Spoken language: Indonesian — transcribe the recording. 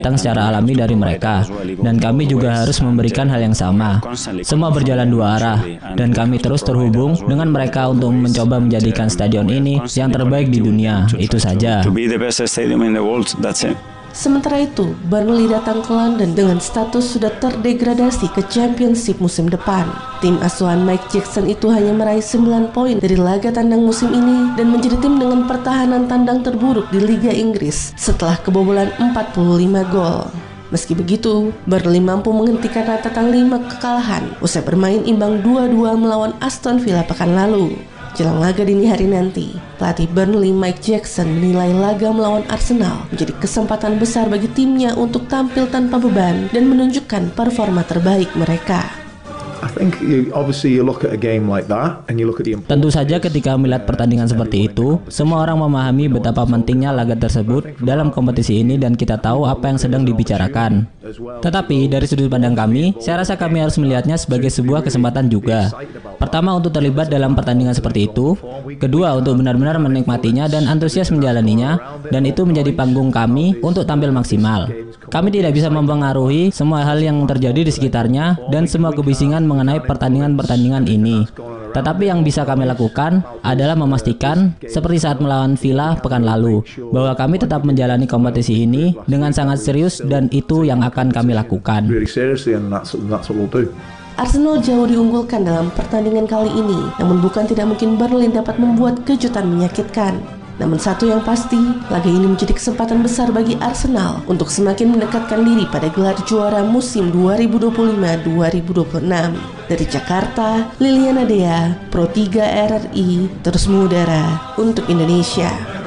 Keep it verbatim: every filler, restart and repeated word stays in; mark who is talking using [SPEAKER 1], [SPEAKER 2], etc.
[SPEAKER 1] datang secara alami dari mereka, dan kami juga harus memberikan hal yang sama. Semua berjalan dua arah, dan kami terus terhubung dengan mereka untuk mencoba menjadikan stadion ini yang terbaik di dunia. Itu saja.
[SPEAKER 2] Sementara itu, Burnley datang ke London dengan status sudah terdegradasi ke Championship musim depan. Tim asuhan Mike Jackson itu hanya meraih sembilan poin dari laga tandang musim ini dan menjadi tim dengan pertahanan tandang terburuk di Liga Inggris setelah kebobolan empat puluh lima gol. Meski begitu, Burnley mampu menghentikan rentetan lima kekalahan usai bermain imbang dua dua melawan Aston Villa pekan lalu. Jelang laga dini hari nanti, pelatih Burnley Mike Jackson menilai laga melawan Arsenal menjadi kesempatan besar bagi timnya untuk tampil tanpa beban dan menunjukkan performa terbaik mereka.
[SPEAKER 1] Tentu saja ketika melihat pertandingan seperti itu, semua orang memahami betapa pentingnya laga tersebut dalam kompetisi ini dan kita tahu apa yang sedang dibicarakan. Tetapi dari sudut pandang kami, saya rasa kami harus melihatnya sebagai sebuah kesempatan juga. Pertama, untuk terlibat dalam pertandingan seperti itu. Kedua, untuk benar-benar menikmatinya dan antusias menjalaninya, dan itu menjadi panggung kami untuk tampil maksimal. Kami tidak bisa mempengaruhi semua hal yang terjadi di sekitarnya dan semua kebisingan mengenai pertandingan-pertandingan ini. Tetapi yang bisa kami lakukan adalah memastikan, seperti saat melawan Villa pekan lalu, bahwa kami tetap menjalani kompetisi ini dengan sangat serius dan itu yang akan kami lakukan.
[SPEAKER 2] Arsenal jauh diunggulkan dalam pertandingan kali ini, namun bukan tidak mungkin Burnley dapat membuat kejutan menyakitkan. Namun satu yang pasti, laga ini menjadi kesempatan besar bagi Arsenal untuk semakin mendekatkan diri pada gelar juara musim dua ribu dua puluh lima dua ribu dua puluh enam. Dari Jakarta, Liliana Dea, Pro tiga R R I, terus mengudara untuk Indonesia.